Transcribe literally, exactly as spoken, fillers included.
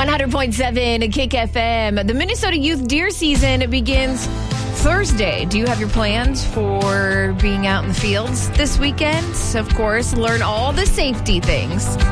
one hundred point seven Kick F M. The Minnesota Youth Deer season begins Thursday. Do you have your plans for being out in the fields this weekend? Of course, learn all the safety things